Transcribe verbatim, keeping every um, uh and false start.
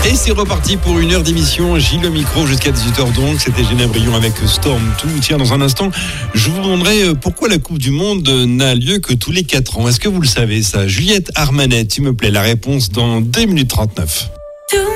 Et c'est reparti pour une heure d'émission. Gilles au micro jusqu'à dix-huit heures donc. C'était Géna Brion avec Storm deux. Tiens, dans un instant, je vous demanderai pourquoi la Coupe du Monde n'a lieu que tous les quatre ans. Est-ce que vous le savez ça? Juliette Armanet, tu me plais. La réponse dans deux minutes trente-neuf.